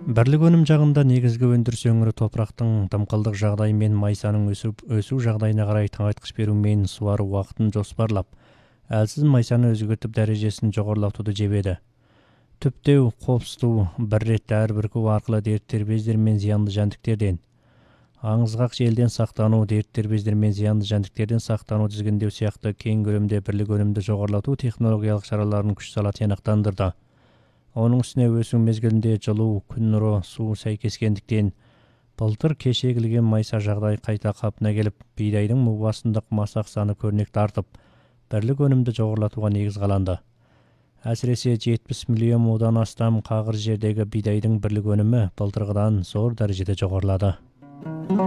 Бірлік өнім жағында негізгі өндіріс өңірі топырақтың дымқылдық жағдайы мен майсаның өсу жағдайына қарай тыңайтқыш беру мен суару уақытын жоспарлап, әлсіз майсаны өзгертіп дәрежесін жоғарылатуды жебеді. Түптеу, қопсыту, бір рет дәрі бүрку арқылы дерттер бездер мен зиянды жәндіктерден, аңызғақ желден сақтану, дерттер бездер мен зиянды жәндіктерден сақтану, тізгіндеу сияқты кең көлемде бірлік өнімді жоғарылату технологиялық шараларын күш сала тиянақтандырды. Оның үстіне өсу мезгілінде жылу, күн нұры, су сәйкескендіктен былтыр кеш егілген майса жағдай қайта қалпына келіп, бидайдың мұғбасындық масақ саны көрнекті артып, бірлік өнімді жоғарылатуға негіз қаланды. Әсіресе 70 миллион одан астам қағыр жердегі бидайдың бірлік өнімі былтырғыдан зор дәрежеде жоғарылады.